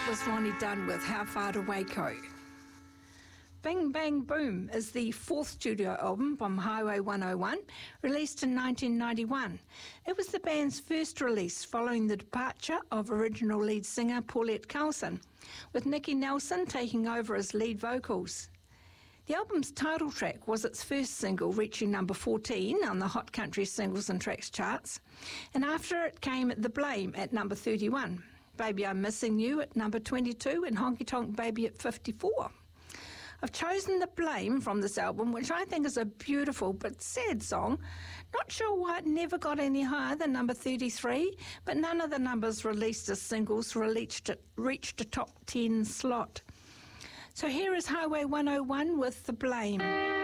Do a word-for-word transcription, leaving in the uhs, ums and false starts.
was Ronnie Dunn with How Far to Waco. Bing Bang Boom is the fourth studio album from Highway one oh one, released in nineteen ninety-one. It was the band's first release following the departure of original lead singer Paulette Carlson, with Nicky Nelson taking over as lead vocals. The album's title track was its first single, reaching number fourteen on the Hot Country Singles and Tracks charts, and after it came The Blame at number thirty-one, Baby I'm Missing You at number twenty-two, and Honky Tonk Baby at fifty-four. I've chosen The Blame from this album, which I think is a beautiful but sad song. Not sure why it never got any higher than number thirty-three, but none of the numbers released as singles reached a, reached a top ten slot. So here is Highway one oh one with The Blame.